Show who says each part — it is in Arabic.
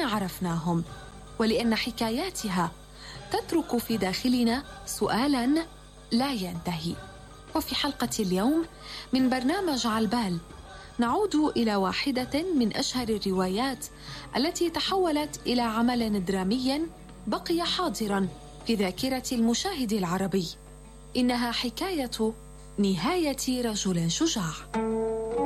Speaker 1: عرفناهم، ولأن حكاياتها تترك في داخلنا سؤالاً لا ينتهي. وفي حلقة اليوم من برنامج عالبال نعود إلى واحدة من أشهر الروايات التي تحولت إلى عمل درامي بقي حاضراً في ذاكرة المشاهد العربي. إنها حكاية نهاية رجل شجاع.